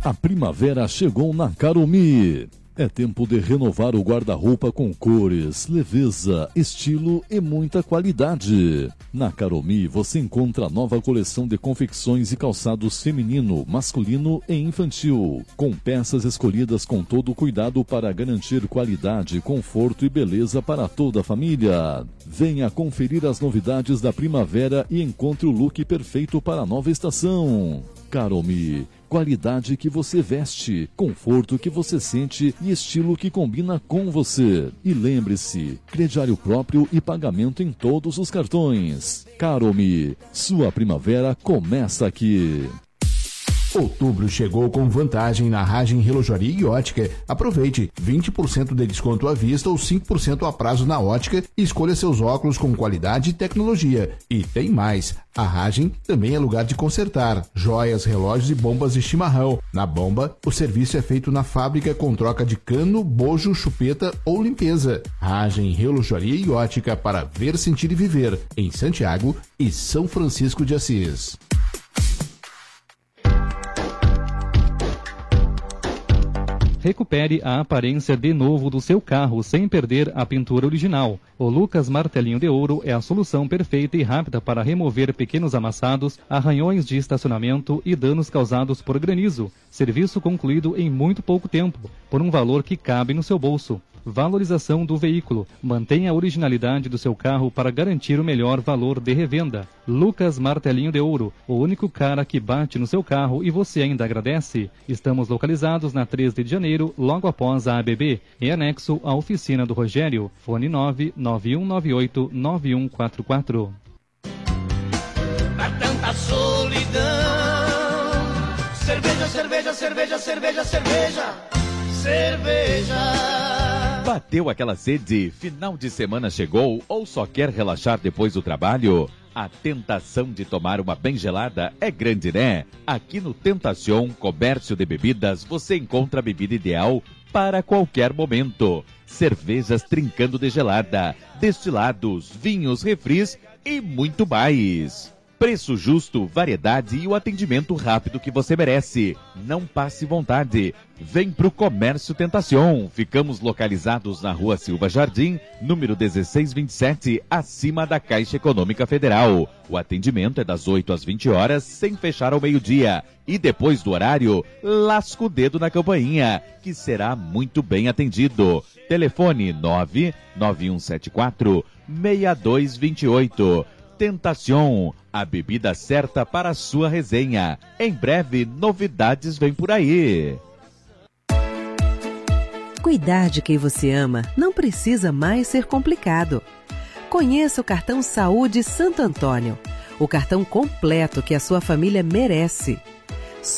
A primavera chegou na Caromi. É tempo de renovar o guarda-roupa com cores, leveza, estilo e muita qualidade. Na Caromi você encontra a nova coleção de confecções e calçados feminino, masculino e infantil, com peças escolhidas com todo o cuidado para garantir qualidade, conforto e beleza para toda a família. Venha conferir as novidades da primavera e encontre o look perfeito para a nova estação. Caromi, qualidade que você veste, conforto que você sente e estilo que combina com você. E lembre-se, crediário próprio e pagamento em todos os cartões. Caromi, sua primavera começa aqui. Outubro chegou com vantagem na Ragem Relojoaria e Ótica. Aproveite 20% de desconto à vista ou 5% a prazo na ótica e escolha seus óculos com qualidade e tecnologia. E tem mais, a Ragem também é lugar de consertar joias, relógios e bombas de chimarrão. Na bomba, o serviço é feito na fábrica com troca de cano, bojo, chupeta ou limpeza. Ragem Relojoaria e Ótica para ver, sentir e viver em Santiago e São Francisco de Assis. Recupere a aparência de novo do seu carro sem perder a pintura original. O Lucas Martelinho de Ouro é a solução perfeita e rápida para remover pequenos amassados, arranhões de estacionamento e danos causados por granizo. Serviço concluído em muito pouco tempo, por um valor que cabe no seu bolso. Valorização do veículo. Mantenha a originalidade do seu carro para garantir o melhor valor de revenda. Lucas Martelinho de Ouro, o único cara que bate no seu carro e você ainda agradece. Estamos localizados na 13 de janeiro, logo após a ABB, em anexo à oficina do Rogério. Fone 99198-9144. Pra tanta solidão, cerveja, cerveja, cerveja, cerveja, cerveja, cerveja. Bateu aquela sede, final de semana chegou ou só quer relaxar depois do trabalho? A tentação de tomar uma bem gelada é grande, né? Aqui no Tentacion Comércio de Bebidas você encontra a bebida ideal para qualquer momento. Cervejas trincando de gelada, destilados, vinhos, refris e muito mais. Preço justo, variedade e o atendimento rápido que você merece. Não passe vontade. Vem pro Comércio Tentacion. Ficamos localizados na Rua Silva Jardim, número 1627, acima da Caixa Econômica Federal. O atendimento é das 8 às 20 horas, sem fechar ao meio-dia. E depois do horário, lasca o dedo na campainha, que será muito bem atendido. Telefone 99174-6228. Tentacion, a bebida certa para a sua resenha. Em breve, novidades vêm por aí. Cuidar de quem você ama não precisa mais ser complicado. Conheça o cartão Saúde Santo Antônio, o cartão completo que a sua família merece.